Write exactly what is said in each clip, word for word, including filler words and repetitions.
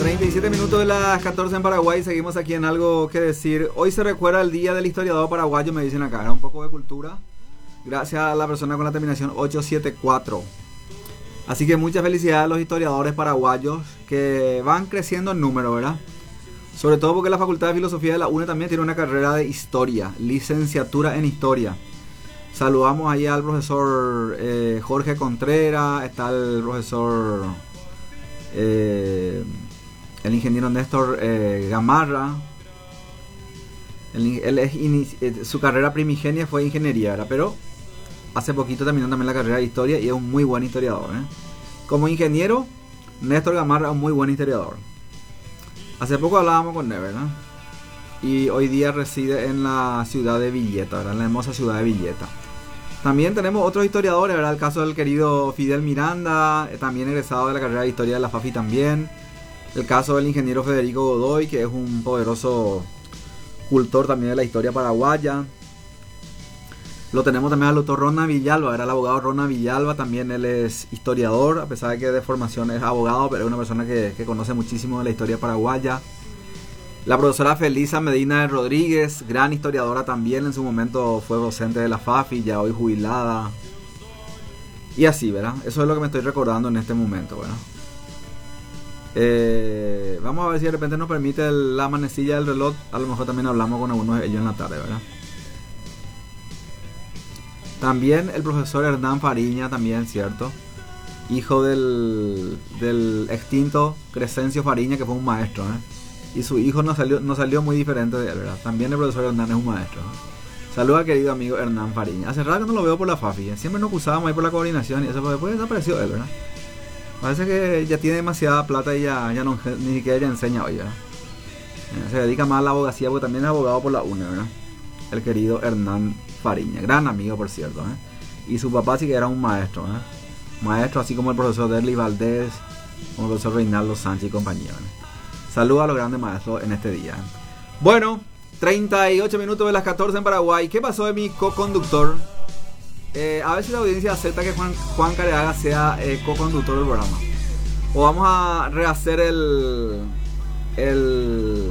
treinta y siete minutos de las catorce en Paraguay. Seguimos aquí en Algo que Decir. Hoy se recuerda el Día del Historiador Paraguayo, me dicen acá. Era un poco de cultura. Gracias a la persona con la terminación ocho siete cuatro. Así que muchas felicidades a los historiadores paraguayos que van creciendo en número, ¿verdad? Sobre todo porque la Facultad de Filosofía de la U N E también tiene una carrera de Historia, licenciatura en Historia. Saludamos ahí al profesor eh, Jorge Contreras, está el profesor, eh, el ingeniero Néstor eh, Gamarra. Él, él es inici- su carrera primigenia fue ingeniería, ¿verdad? Pero hace poquito terminó también la carrera de Historia y es un muy buen historiador, ¿eh? Como ingeniero, Néstor Gamarra es un muy buen historiador. Hace poco hablábamos con él, ¿verdad? Y hoy día reside en la ciudad de Villeta, ¿verdad? En la hermosa ciudad de Villeta. También tenemos otros historiadores, ¿verdad? El caso del querido Fidel Miranda, también egresado de la carrera de Historia de la FAFI también. El caso del ingeniero Federico Godoy, que es un poderoso cultor también de la historia paraguaya. Lo tenemos también al doctor Rona Villalba, era el abogado Rona Villalba, también él es historiador, a pesar de que de formación es abogado, pero es una persona que, que conoce muchísimo de la historia paraguaya. La profesora Felisa Medina Rodríguez, gran historiadora también, en su momento fue docente de la FAFI, ya hoy jubilada. Y así, ¿verdad? Eso es lo que me estoy recordando en este momento, ¿verdad? Eh, vamos a ver si de repente nos permite el, la manecilla del reloj, a lo mejor también hablamos con algunos de ellos en la tarde, ¿verdad? También el profesor Hernán Fariña, también, ¿cierto? Hijo del, del extinto Crescencio Fariña, que fue un maestro, ¿eh? Y su hijo no salió, no salió muy diferente de él, ¿verdad? También el profesor Hernán es un maestro, ¿no? Saludos al querido amigo Hernán Fariña. Hace rato que no lo veo por la FAFI, ¿eh? Siempre nos acusábamos ahí por la coordinación y eso, después desapareció él, ¿verdad? Parece que ya tiene demasiada plata y ya, ya no, ni siquiera ya enseña hoy, ¿verdad? Eh, se dedica más a la abogacía porque también es abogado por la U N E, ¿verdad? El querido Hernán Fariña, gran amigo por cierto, ¿eh? Y su papá sí que era un maestro, ¿eh? Maestro así como el profesor Derly Valdés, como el profesor Reinaldo Sánchez y compañía, ¿eh? Saludos a los grandes maestros en este día, ¿eh? Bueno, treinta y ocho minutos de las catorce en Paraguay. ¿Qué pasó de mi co-conductor? Eh, a ver si la audiencia acepta que Juan, Juan Careaga sea eh, co-conductor del programa. O vamos a rehacer el... el...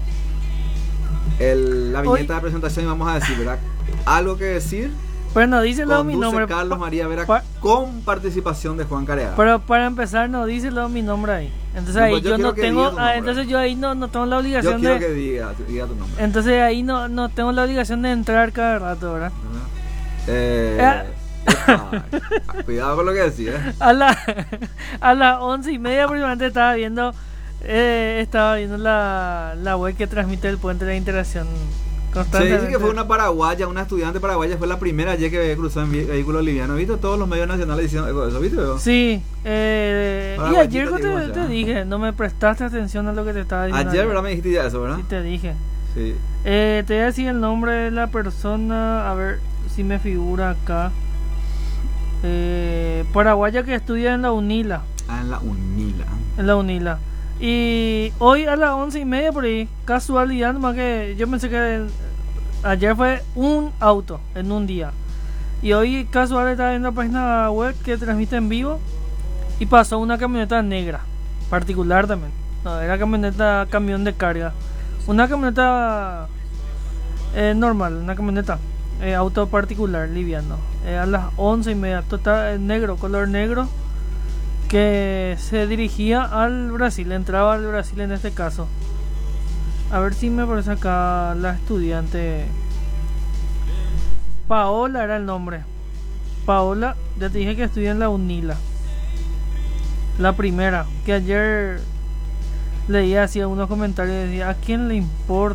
el la viñeta Hoy. de presentación y vamos a decir, ¿verdad? Algo que decir. Pero no dice luego mi nombre. Carlos María Vera pa- con participación de Juan Careaga. Pero para empezar no dice luego mi nombre ahí. Entonces no, ahí yo, yo no tengo, ah, entonces yo ahí no, no tengo la obligación yo de. Yo quiero que diga, diga tu nombre. Entonces ahí no, no tengo la obligación de entrar cada rato, ¿verdad? Uh-huh. Eh, eh. Cuidado con lo que decís, ¿eh? A la a las once y media aproximadamente estaba viendo, eh, estaba viendo la, la web que transmite el puente de la interacción. Se dice que fue una paraguaya, una estudiante paraguaya, fue la primera ayer que cruzó en vehículo liviano. ¿Viste? Todos los medios nacionales diciendo eso, ¿viste? Sí, eh, y ayer te, te dije, no me prestaste atención a lo que te estaba diciendo. Ayer, ¿verdad? Me dijiste ya eso, ¿verdad? Sí, te dije. Sí. Eh, te voy a decir el nombre de la persona, a ver si me figura acá. Eh, paraguaya que estudia en la UNILA. Ah, en la UNILA. En la UNILA. Y hoy a las once y media por ahí, casualidad, nomás que yo pensé que el, ayer fue un auto en un día. Y hoy casual estaba viendo la página web que transmite en vivo y pasó una camioneta negra, particular también. No, era camioneta, camión de carga. Una camioneta eh, normal, una camioneta, eh, auto particular, liviano. Eh, a las once y media, total, negro, color negro. Que se dirigía al Brasil, entraba al Brasil en este caso. A ver si me aparece acá la estudiante. Paola era el nombre. Paola, ya te dije que estudia en la UNILA. La primera, que ayer leía hacía unos comentarios y decía, ¿a quién le importa?